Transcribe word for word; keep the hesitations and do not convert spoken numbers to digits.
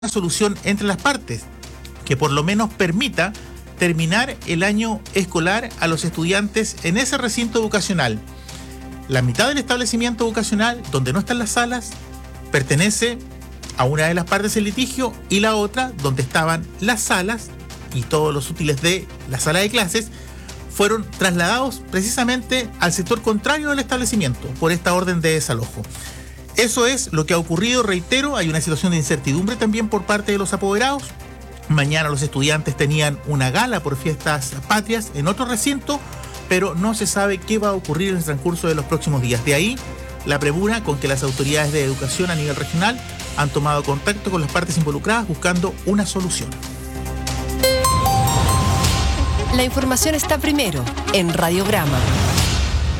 una solución entre las partes que por lo menos permita terminar el año escolar a los estudiantes en ese recinto educacional. La mitad del establecimiento educacional, donde no están las salas, pertenece a una de las partes del litigio, y la otra, donde estaban las salas y todos los útiles de la sala de clases, fueron trasladados precisamente al sector contrario del establecimiento por esta orden de desalojo. Eso es lo que ha ocurrido, reitero. Hay una situación de incertidumbre también por parte de los apoderados. Mañana los estudiantes tenían una gala por fiestas patrias en otro recinto, pero no se sabe qué va a ocurrir en el transcurso de los próximos días. De ahí la premura con que las autoridades de educación a nivel regional han tomado contacto con las partes involucradas buscando una solución. La información está primero en Radiograma.